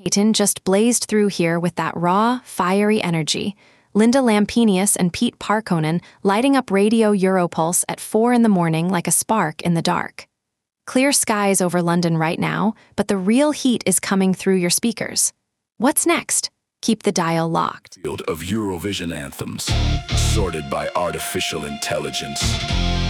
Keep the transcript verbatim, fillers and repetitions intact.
Hayton just blazed through here with that raw, fiery energy. Linda Lampenius and Pete Parkonen lighting up Radio Europulse at four in the morning like a spark in the dark. Clear skies over London right now, but the real heat is coming through your speakers. What's next? Keep the dial locked. Field of Eurovision anthems, sorted by artificial intelligence.